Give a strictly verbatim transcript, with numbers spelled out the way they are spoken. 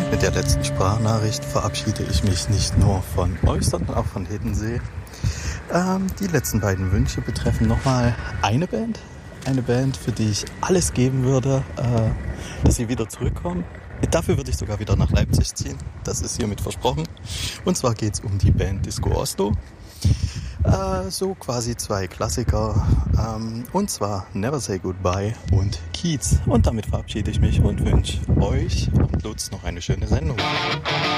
Mit der letzten Sprachnachricht verabschiede ich mich nicht nur von euch, sondern auch von Hiddensee. Ähm, die letzten beiden Wünsche betreffen nochmal eine Band. Eine Band, für die ich alles geben würde, äh, dass sie wieder zurückkommen. Dafür würde ich sogar wieder nach Leipzig ziehen. Das ist hiermit versprochen. Und zwar geht es um die Band Disco Oslo. Äh, so quasi zwei Klassiker. Ähm, und zwar Never Say Goodbye und Kiez. Und damit verabschiede ich mich und wünsche euch und Lutz noch eine schöne Sendung.